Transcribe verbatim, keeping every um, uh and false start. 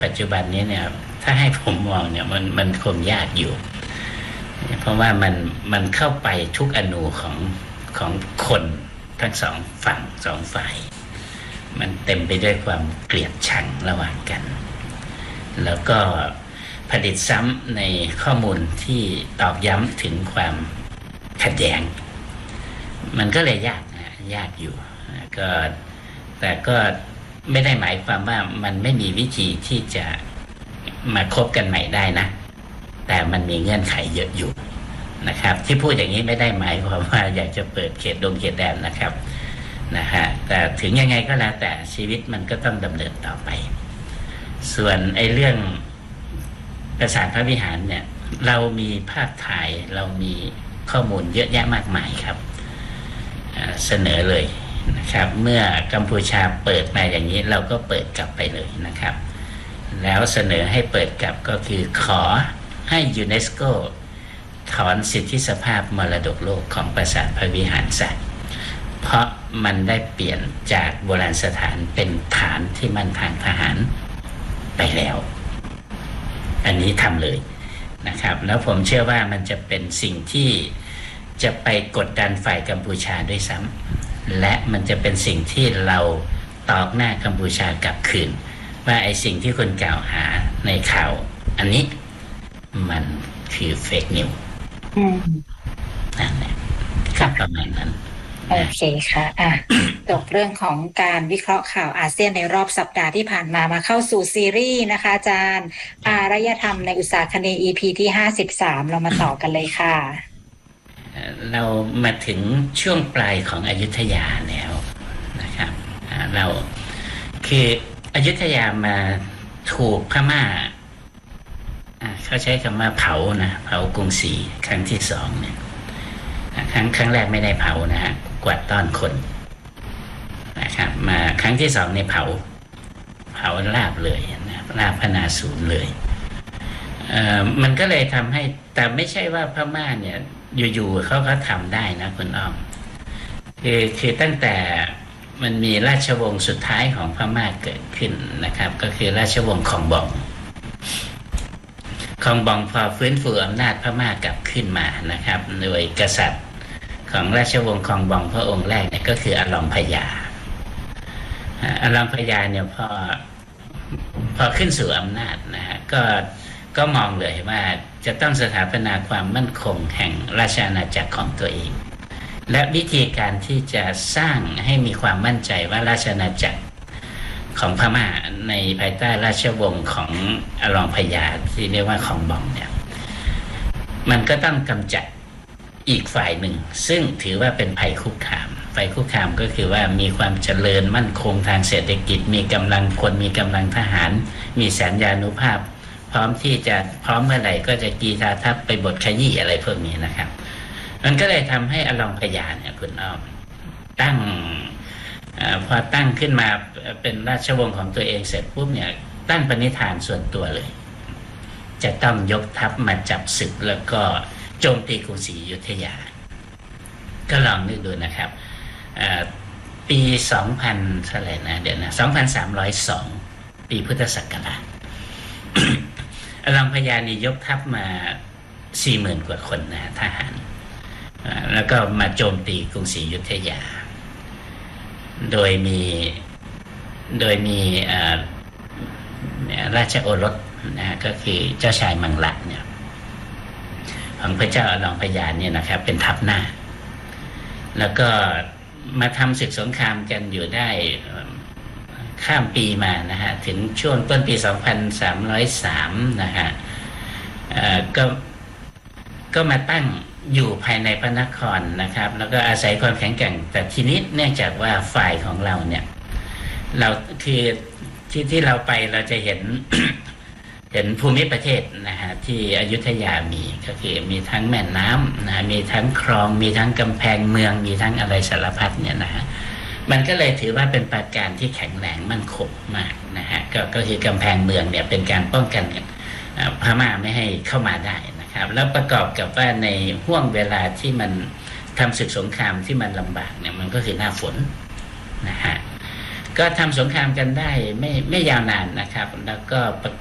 ปัจจุบันนี้เนี่ยถ้าให้ผมมองเนี่ยมันมันคงยากอยู่เพราะว่ามันมันเข้าไปทุกอนูของของคนทั้งสองฝั่งสองฝ่ายมันเต็มไปด้วยความเกลียดชังระหว่างกันแล้วก็ผลิตซ้ำในข้อมูลที่ตอกย้ำถึงความขัดแย้งมันก็เลยยากนะยากอยู่ก็แต่ก็ไม่ได้หมายความว่ามันไม่มีวิธีที่จะมาคบกันใหม่ได้นะแต่มันมีเงื่อนไขเยอะอยู่นะครับที่พูดอย่างนี้ไม่ได้หมายความว่าอยากจะเปิดเขตดงเขตแดนนะครับนะฮะแต่ถึงยังไงก็แล้วแต่ชีวิตมันก็ต้องดำเนินต่อไปส่วนไอ้เรื่องปราสาทพระวิหารเนี่ยเรามีภาพถ่ายเรามีข้อมูลเยอะแยะมากมายครับเสนอเลยนะครับเมื่อกัมพูชาเปิดมาอย่างนี้เราก็เปิดกลับไปเลยนะครับแล้วเสนอให้เปิดกลับก็คือขอให้ยูเนสโกถอนสิทธิสภาพมรดกโลกของปราสาทพระวิหารซะเพราะมันได้เปลี่ยนจากโบราณสถานเป็นฐานที่มั่นทางทหารไปแล้วอันนี้ทำเลยนะครับแล้วผมเชื่อว่ามันจะเป็นสิ่งที่จะไปกดดันฝ่ายกัมพูชาด้วยซ้ำและมันจะเป็นสิ่งที่เราตอกหน้ากัมพูชากลับคืนว่าไอ้สิ่งที่คนกล่าวหาในข่าวอันนี้มันคือเฟกนิวส์นั่นแหละครับประมาณนั้นโอเคค่ะอ่ะจบเรื่องของการวิเคราะห์ข่าวอาเซียนในรอบสัปดาห์ที่ผ่านมามาเข้าสู่ซีรีส์นะคะอาจารย์อารยธรรมในอุตสาคเนย์ อี พี ที่ห้าสิบสามเรามาต่อกันเลยค่ะเรามาถึงช่วงปลายของอยุธยาแล้วนะครับเราคืออยุธยามาถูกพม่าเขาใช้คำว่าเผานะเผากรุงศรีครั้งที่สองเนี่ยครั้งครั้งแรกไม่ได้เผานะฮะกวาดต้อนคนนะครับมาครั้งที่สองเนี่ยเผาเผาราบเลยนะราบพนาศูนย์เลยเอ่อมันก็เลยทำให้แต่ไม่ใช่ว่าพม่าเนี่ยอยู่ๆเขาก็ทำได้นะคุณอ้อมคือคือตั้งแต่มันมีราชวงศ์สุดท้ายของพม่าเกิดขึ้นนะครับก็คือราชวงศ์คองบองคองบองพอฟื้นฟูอำนาจพม่ากลับขึ้นมานะครับโดยกษัตริย์ของราชวงศ์คองบองพระองค์แรกเนี่ยก็คืออลองพญาอลองพญาเนี่ยพอพอขึ้นสู่อำนาจนะฮะก็ก็มองเลยว่าจะต้องสถาปนาความมั่นคงแห่งราชอาณาจักรของตัวเองและวิธีการที่จะสร้างให้มีความมั่นใจว่าราชอาณาจักรของพม่าในภายใต้ราชวงศ์ของอลองพญาที่เรียกว่าคองบองเนี่ยมันก็ต้องกำจัดอีกฝ่ายหนึ่งซึ่งถือว่าเป็นภัยคุกคามภัยคุกคามก็คือว่ามีความเจริญมั่นคงทางเศรษฐกิจมีกำลังคนมีกำลังทหารมีสัญญานุภาพพร้อมที่จะพร้อมเมื่อไหร่ก็จะกีฬาทัพไปบทขยี้อะไรพวกนี้นะครับมันก็เลยทำให้อลองพญาเนี่ยคุณอ้อมตั้งพอตั้งขึ้นมาเป็นราชวงศ์ของตัวเองเสร็จปุ๊บเนี่ยตั้งปณิธานส่วนตัวเลยจะต้องยกทัพมาจับศึกแล้วก็โจมตีกรุงศรีอยุธยาก็ลองนึกดูนะครับปีสองพันเท่าไหร่นะเดี๋ยวนะสองพันสามร้อยสองปีพุทธศักราชอลองพญานี่ยกทัพมา สี่หมื่น กว่าคนนะทหารแล้วก็มาโจมตีกรุงศรีอยุธยาโดยมีโดยมีราชโอรสนะก็คือเจ้าชายมังละเนี่ยของพระเจ้าอลองพญาเนี่ยนะครับเป็นทัพหน้าแล้วก็มาทำศึกสงครามกันอยู่ได้ข้ามปีมานะฮะถึงช่วงต้นปีสองพันสามร้อยสามนะฮะก็ก็มาตั้งอยู่ภายในพระนครนะครับแล้วก็อาศัยความแข็งแกร่งแต่ทีนี้เนื่องจากว่าฝ่ายของเราเนี่ยเราคือที่ที่เราไปเราจะเห็น เห็นภูมิประเทศนะฮะที่อยุธยามีก็คือมีทั้งแม่น้ำนะมีทั้งคลองมีทั้งกำแพงเมืองมีทั้งอะไรสารพัดเนี่ยนะฮะมันก็เลยถือว่าเป็นปราการที่แข็งแรงมั่นคงมากนะฮะก็ก็คือกำแพงเมืองเนี่ยเป็นการป้องกันพม่าไม่ให้เข้ามาได้นะครับแล้วประกอบกับว่าในห่วงเวลาที่มันทำศึกสงครามที่มันลำบากเนี่ยมันก็คือหน้าฝนนะฮะก็ก็ทำสงครามกันได้ไม่ไม่ยาวนานนะครับ แล้วก็ประ